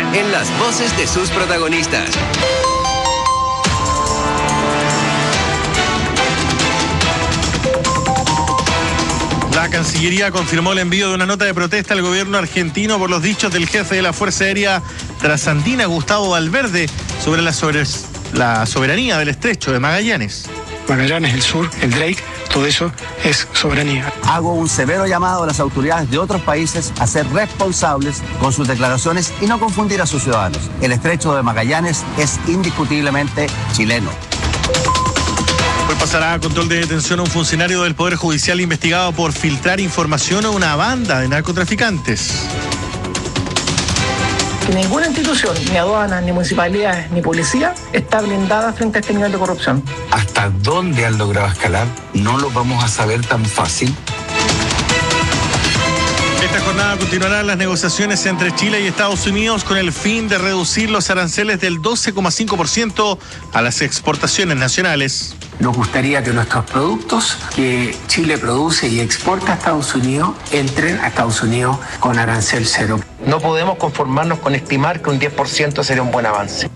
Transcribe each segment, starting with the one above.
en las voces de sus protagonistas. La Cancillería confirmó el envío de una nota de protesta al gobierno argentino por los dichos del jefe de la Fuerza Aérea Trasandina, Gustavo Valverde, sobre la soberanía del estrecho de Magallanes. Magallanes, el sur, el Drake, todo eso es soberanía. Hago un severo llamado a las autoridades de otros países a ser responsables con sus declaraciones y no confundir a sus ciudadanos. El estrecho de Magallanes es indiscutiblemente chileno. Hoy pasará a control de detención a un funcionario del Poder Judicial investigado por filtrar información a una banda de narcotraficantes. Que ninguna institución, ni aduanas, ni municipalidades, ni policía, está blindada frente a este nivel de corrupción. ¿Hasta dónde han logrado escalar? No lo vamos a saber tan fácil. Esta jornada continuarán las negociaciones entre Chile y Estados Unidos con el fin de reducir los aranceles del 12,5% a las exportaciones nacionales. Nos gustaría que nuestros productos que Chile produce y exporta a Estados Unidos entren a Estados Unidos con arancel cero. No podemos conformarnos con estimar que un 10% sería un buen avance.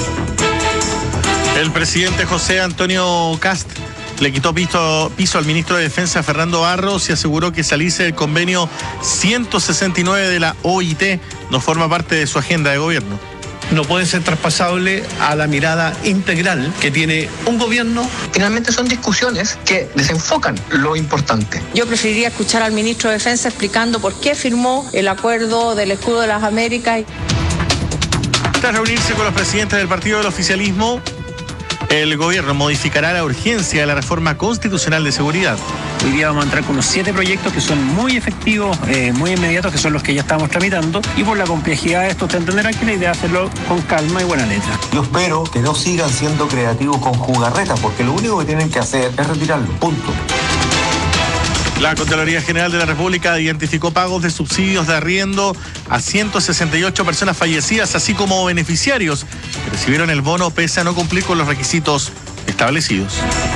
El presidente José Antonio Kast le quitó piso al ministro de Defensa Fernando Barros y aseguró que salirse del convenio 169 de la OIT no forma parte de su agenda de gobierno. No puede ser traspasable a la mirada integral que tiene un gobierno. Finalmente son discusiones que desenfocan lo importante. Yo preferiría escuchar al ministro de Defensa explicando por qué firmó el acuerdo del Escudo de las Américas. Tras reunirse con los presidentes del partido del oficialismo, el gobierno modificará la urgencia de la reforma constitucional de seguridad. Hoy día vamos a entrar con unos 7 proyectos que son muy efectivos, muy inmediatos, que son los que ya estamos tramitando. Y por la complejidad de esto, usted entenderá que la idea es hacerlo con calma y buena letra. Yo espero que no sigan siendo creativos con jugarretas, porque lo único que tienen que hacer es retirarlo. Punto. La Contraloría General de la República identificó pagos de subsidios de arriendo a 168 personas fallecidas, así como beneficiarios que recibieron el bono pese a no cumplir con los requisitos establecidos.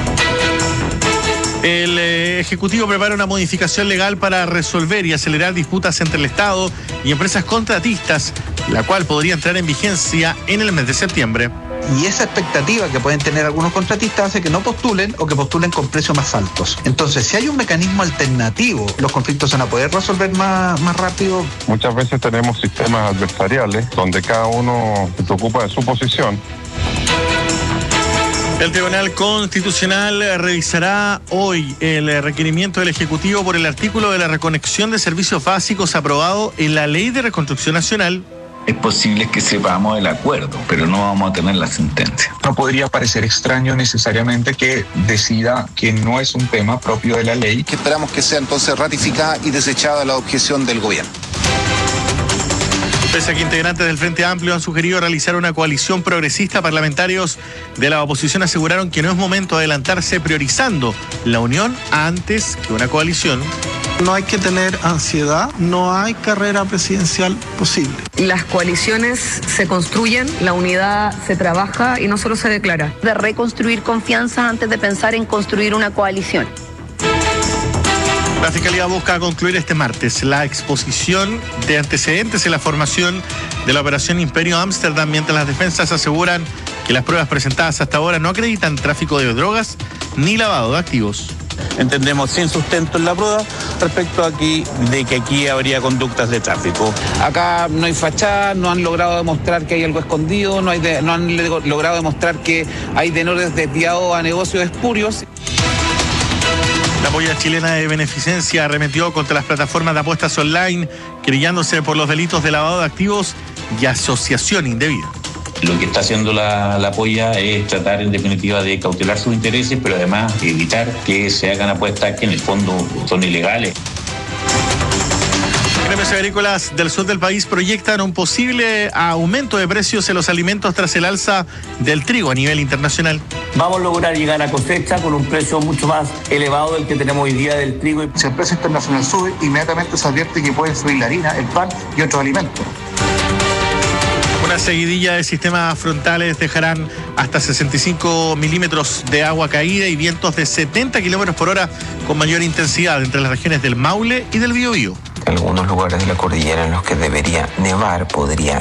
El Ejecutivo prepara una modificación legal para resolver y acelerar disputas entre el Estado y empresas contratistas, la cual podría entrar en vigencia en el mes de septiembre. Y esa expectativa que pueden tener algunos contratistas hace que no postulen o que postulen con precios más altos. Entonces, si hay un mecanismo alternativo, los conflictos se van a poder resolver más rápido. Muchas veces tenemos sistemas adversariales donde cada uno se ocupa de su posición. El Tribunal Constitucional revisará hoy el requerimiento del Ejecutivo por el artículo de la reconexión de servicios básicos aprobado en la Ley de Reconstrucción Nacional. Es posible que sepamos el acuerdo, pero no vamos a tener la sentencia. No podría parecer extraño necesariamente que decida que no es un tema propio de la ley. Que esperamos que sea entonces ratificada y desechada la objeción del gobierno. Pese a que integrantes del Frente Amplio han sugerido realizar una coalición progresista, parlamentarios de la oposición aseguraron que no es momento de adelantarse priorizando la unión antes que una coalición. No hay que tener ansiedad, no hay carrera presidencial posible. Las coaliciones se construyen, la unidad se trabaja y no solo se declara. De reconstruir confianza antes de pensar en construir una coalición. La Fiscalía busca concluir este martes la exposición de antecedentes en la formación de la Operación Imperio Ámsterdam, mientras las defensas aseguran que las pruebas presentadas hasta ahora no acreditan tráfico de drogas ni lavado de activos. Entendemos sin sustento en la prueba respecto de que aquí habría conductas de tráfico. Acá no hay fachada, no han logrado demostrar que hay algo escondido, no han logrado demostrar que hay tenores desviados a negocios espurios. La polla chilena de beneficencia arremetió contra las plataformas de apuestas online, querellándose por los delitos de lavado de activos y asociación indebida. Lo que está haciendo la polla es tratar en definitiva de cautelar sus intereses, pero además evitar que se hagan apuestas que en el fondo son ilegales. Gremios agrícolas del sur del país proyectan un posible aumento de precios en los alimentos tras el alza del trigo a nivel internacional. Vamos a lograr llegar a cosecha con un precio mucho más elevado del que tenemos hoy día del trigo. Si el precio internacional sube, inmediatamente se advierte que pueden subir la harina, el pan y otros alimentos. Una seguidilla de sistemas frontales dejarán hasta 65 milímetros de agua caída y vientos de 70 kilómetros por hora con mayor intensidad entre las regiones del Maule y del Biobío. En algunos lugares de la cordillera en los que debería nevar podría